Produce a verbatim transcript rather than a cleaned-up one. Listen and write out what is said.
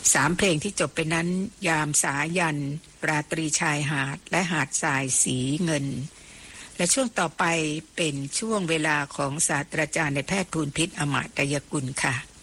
สามเพลงที่จบไปนั้นยามสายันราตรีชายหาดและหาดทรายสีเงินและช่วงต่อไปเป็นช่วงเวลาของศาสตราจารย์นายแพทย์ทูลพิษอมาตยกุลค่ะ